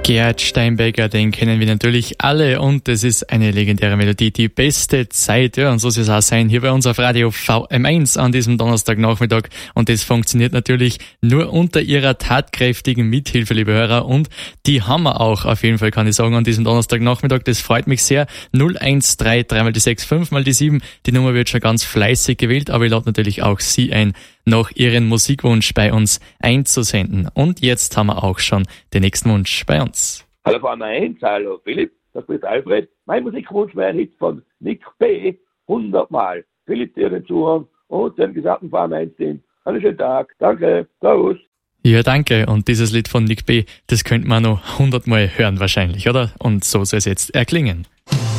Gerd Steinbecker, den kennen wir natürlich alle und es ist eine legendäre Melodie, die beste Zeit. Ja, und so soll es auch sein hier bei uns auf Radio VM1 an diesem Donnerstagnachmittag. Und das funktioniert natürlich nur unter ihrer tatkräftigen Mithilfe, liebe Hörer. Und die haben wir auch auf jeden Fall, kann ich sagen, an diesem Donnerstagnachmittag. Das freut mich sehr. 013 3 mal die 6, 5 mal die 7. Die Nummer wird schon ganz fleißig gewählt, aber ich lade natürlich auch Sie ein, noch Ihren Musikwunsch bei uns einzusenden. Und jetzt haben wir auch schon den nächsten Wunsch bei uns. Hallo Frau Mainz, hallo Philipp, das ist Alfred. Mein Musikwunsch wäre ein Hit von Nick B. 100 Mal. Philipp, dir den Zuhören und dem gesamten Frau Mainz-Team. Einen schönen Tag. Danke. Servus. Ja, danke. Und dieses Lied von Nick B., das könnte man noch 100 Mal hören wahrscheinlich, oder? Und so soll es jetzt erklingen.